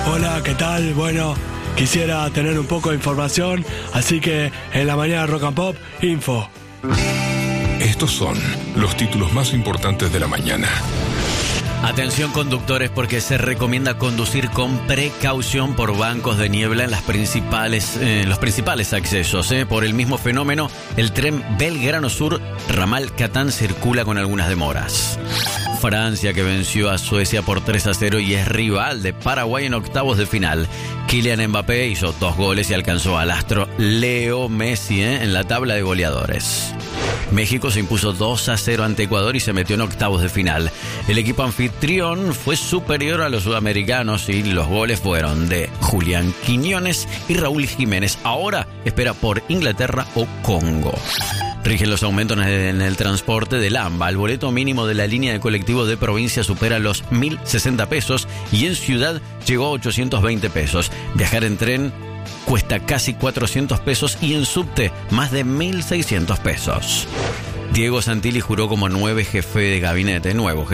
Hola, ¿qué tal? Bueno, quisiera tener un poco de información, así que en la mañana Rock and Pop, info. Estos son los títulos más importantes de la mañana. Atención conductores, porque se recomienda conducir con precaución por bancos de niebla en los principales accesos. Por el mismo fenómeno, el tren Belgrano Sur, ramal Catán, circula con algunas demoras. Francia, que venció a Suecia por 3-0 y es rival de Paraguay en octavos de final. Kylian Mbappé hizo 2 goles y alcanzó al astro Leo Messi en la tabla de goleadores. México se impuso 2-0 ante Ecuador y se metió en octavos de final. El equipo anfitrión fue superior a los sudamericanos y los goles fueron de Julián Quiñones y Raúl Jiménez. Ahora espera por Inglaterra o Congo. Rigen los aumentos en el transporte del AMBA. El boleto mínimo de la línea de colectivo de provincia supera los 1.060 pesos y en ciudad llegó a 820 pesos. Viajar en tren cuesta casi 400 pesos y en subte más de 1.600 pesos. Diego Santilli juró como nuevo jefe de gabinete.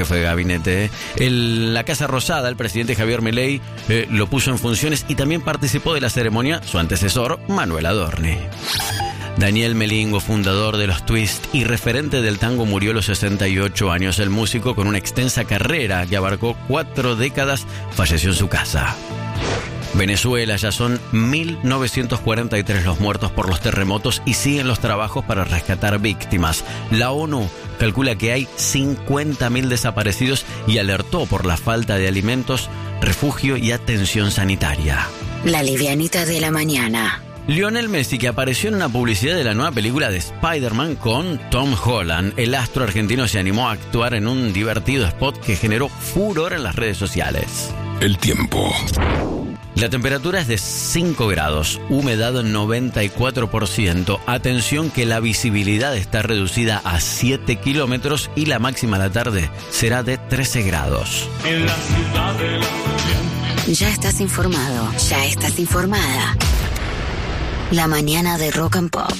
En la Casa Rosada, el presidente Javier Milei lo puso en funciones y también participó de la ceremonia su antecesor, Manuel Adorni. Daniel Melingo, fundador de los Twist y referente del tango, murió a los 68 años. El músico, con una extensa carrera que abarcó 4 décadas, falleció en su casa. Venezuela, ya son 1.943 los muertos por los terremotos y siguen los trabajos para rescatar víctimas. La ONU calcula que hay 50.000 desaparecidos y alertó por la falta de alimentos, refugio y atención sanitaria. La livianita de la mañana. Lionel Messi, que apareció en una publicidad de la nueva película de Spider-Man con Tom Holland. El astro argentino se animó a actuar en un divertido spot que generó furor en las redes sociales. El tiempo. La temperatura es de 5 grados, humedad 94%. Atención que la visibilidad está reducida a 7 kilómetros y la máxima a la tarde será de 13 grados. En la ciudad de la... Ya estás informado, ya estás informada. La mañana de Rock and Pop.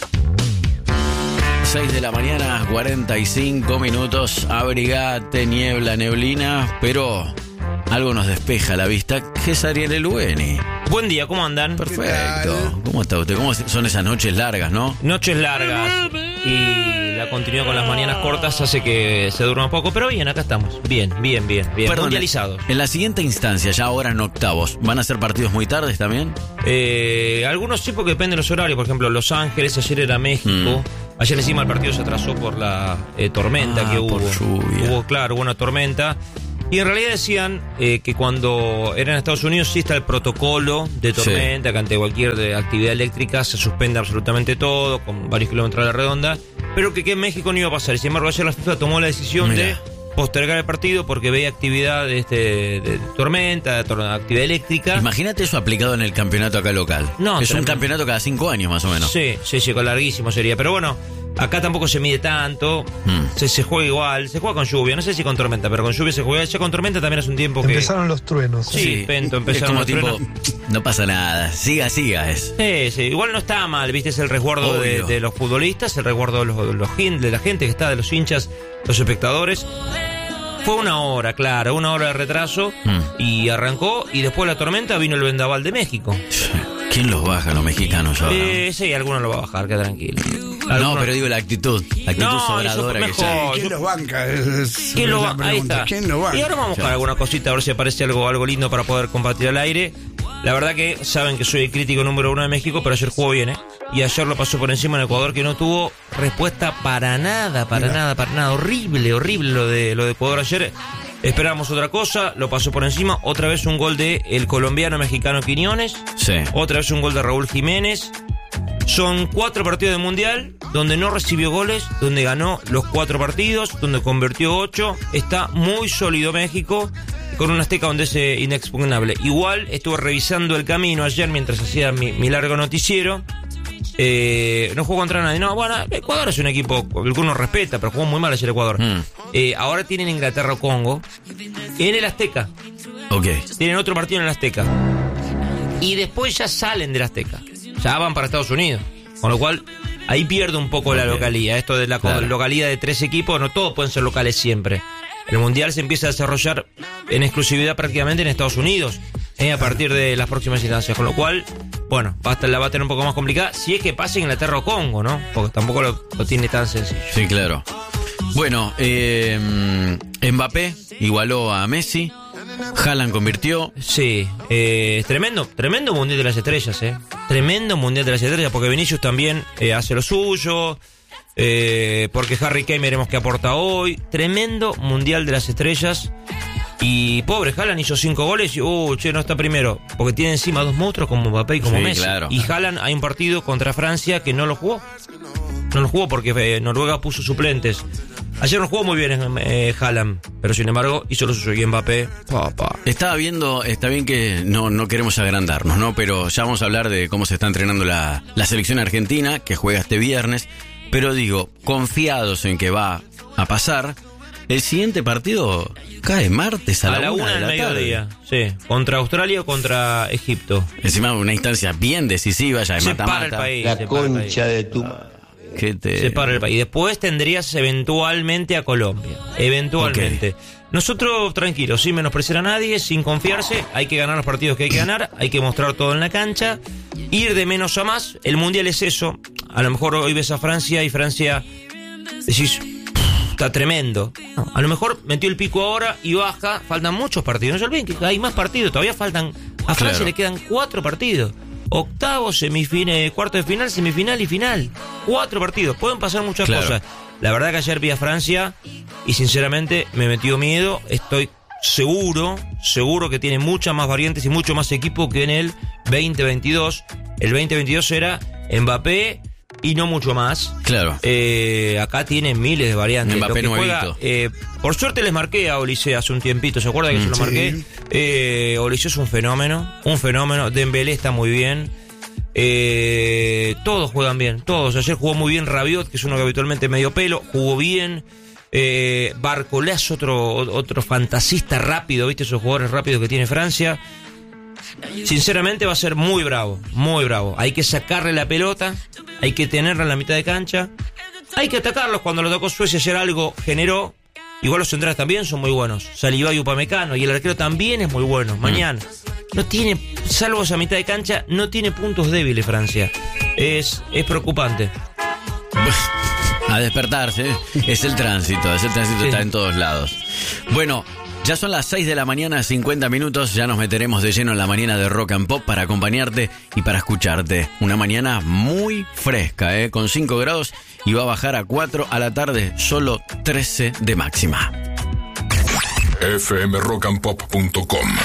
6 de la mañana, 45 minutos. Abrigate, niebla, neblina, pero algo nos despeja la vista, que es Ariel Elueni. Buen día, ¿cómo andan? Perfecto. ¿Cómo está usted? ¿Cómo son esas noches largas, no? Noches largas. Y la continuidad con las mañanas cortas hace que se durma un poco, pero bien, acá estamos. Bien. Perdón, mundializados. En la siguiente instancia, ya ahora en octavos, ¿van a ser partidos muy tardes también? Algunos sí, porque depende de los horarios. Por ejemplo, Los Ángeles, ayer era México. Ayer encima el partido se atrasó por la tormenta que hubo. Por lluvia. Hubo una tormenta. Y en realidad decían que cuando era en Estados Unidos sí está el protocolo de tormenta, que ante cualquier actividad eléctrica se suspende absolutamente todo, con varios kilómetros a la redonda, pero que en México no iba a pasar. Y sin embargo, ayer la FIFA tomó la decisión de postergar el partido porque veía actividad de tormenta, de actividad eléctrica. Imagínate eso aplicado en el campeonato acá local. No, es un campeonato cada 5 años más o menos. Sí, con larguísimo sería. Pero bueno, acá tampoco se mide tanto, se juega igual, se juega con lluvia, no sé si con tormenta, pero con lluvia se juega. Ya con tormenta también es un tiempo que... Empezaron los truenos. Sí, empezaron es como los truenos. No pasa nada, siga es. Sí, igual no está mal, viste, es el resguardo de los futbolistas, el resguardo de la gente que está, de los hinchas, los espectadores. Fue una hora de retraso y arrancó, y después de la tormenta vino el vendaval de México. ¿Quién los baja, los mexicanos ahora? Sí, alguno lo va a bajar, queda tranquilo. No, pero digo la actitud sobradora que ya. ¿Quién los banca? Ahí está. ¿Quién los banca? Y ahora vamos a buscar alguna cosita, a ver si aparece algo lindo para poder compartir al aire. La verdad que saben que soy el crítico número 1 de México, pero ayer jugó bien, Y ayer lo pasó por encima en Ecuador, que no tuvo respuesta para nada. Horrible lo de Ecuador ayer. Esperábamos otra cosa, lo pasó por encima. Otra vez un gol de el colombiano mexicano Quiñones. Sí. Otra vez un gol de Raúl Jiménez. Son 4 partidos de Mundial donde no recibió goles, donde ganó los 4 partidos, donde convirtió 8. Está muy sólido México, con un Azteca donde es inexpugnable. Igual estuve revisando el camino ayer mientras hacía mi largo noticiero. No jugó contra nadie. No, bueno, Ecuador es un equipo que uno respeta, pero jugó muy mal ayer Ecuador. Ahora tienen Inglaterra o Congo en el Azteca. Tienen otro partido en el Azteca. Y después ya salen del Azteca. Ya van para Estados Unidos. Con lo cual, ahí pierde un poco la localidad. Esto de la localidad de 3 equipos, no todos pueden ser locales siempre. El Mundial se empieza a desarrollar en exclusividad prácticamente en Estados Unidos. a partir de las próximas instancias. Con lo cual, bueno, la va a tener un poco más complicada. Si es que pasa Inglaterra o Congo, ¿no? Porque tampoco lo tiene tan sencillo. Sí, claro. Bueno, Mbappé igualó a Messi. Haaland convirtió. Sí, tremendo Mundial de las Estrellas, Tremendo Mundial de las Estrellas, porque Vinicius también hace lo suyo, porque Harry Kane veremos qué aporta hoy. Tremendo Mundial de las Estrellas. Y pobre, Haaland hizo 5 goles y, no está primero, porque tiene encima 2 monstruos como Mbappé y como Messi. Claro. Y Haaland, hay un partido contra Francia que no lo jugó. No lo jugó porque Noruega puso suplentes. Ayer no jugó muy bien Haaland, pero sin embargo hizo lo suyo. Y Mbappé, Estaba viendo, está bien que no queremos agrandarnos, ¿no? Pero ya vamos a hablar de cómo se está entrenando la selección argentina, que juega este viernes. Pero digo, confiados en que va a pasar, el siguiente partido cae martes a la 1 del mediodía. Sí, contra Australia o contra Egipto. Encima una instancia bien decisiva, ya de mata-mata. Para el país. La concha de tu... Se para el país. Después tendrías eventualmente a Colombia. Eventualmente. Okay. Nosotros tranquilos, sin menospreciar a nadie, sin confiarse. Hay que ganar los partidos que hay que ganar. Hay que mostrar todo en la cancha. Ir de menos a más. El Mundial es eso. A lo mejor hoy ves a Francia y Francia decís, está tremendo. No, a lo mejor metió el pico ahora y baja. Faltan muchos partidos. No se olviden que hay más partidos. Todavía faltan. A Francia le quedan 4 partidos. Octavos, semifinal, cuarto de final, semifinal y final. 4 partidos. Pueden pasar muchas cosas. La verdad que ayer vi a Francia y sinceramente me metió miedo. Estoy seguro que tiene muchas más variantes y mucho más equipo que en el 2022. El 2022 era Mbappé y no mucho más. Claro. Acá tiene miles de variantes. Mbappé juega, por suerte les marqué a Olise hace un tiempito. ¿Se acuerdan que yo lo marqué? Olise es un fenómeno. Dembélé está muy bien. Todos juegan bien. Todos. Ayer jugó muy bien Rabiot, que es uno que habitualmente medio pelo. Jugó bien. Barcola es otro fantasista rápido. ¿Viste esos jugadores rápidos que tiene Francia? Sinceramente va a ser muy bravo. Muy bravo. Hay que sacarle la pelota. Hay que tenerla en la mitad de cancha. Hay que atacarlos. Cuando lo tocó Suecia ayer algo generó. Igual los centrales también son muy buenos. Saliba y Upamecano. Y el arquero también es muy bueno. Mañana. No tiene, salvo esa mitad de cancha, no tiene puntos débiles Francia. Es preocupante. A despertarse. Es el tránsito. Está en todos lados. Bueno, ya son las 6 de la mañana, 50 minutos. Ya nos meteremos de lleno en la mañana de Rock and Pop para acompañarte y para escucharte. Una mañana muy fresca, con 5 grados y va a bajar a 4 a la tarde, solo 13 de máxima. fmrockandpop.com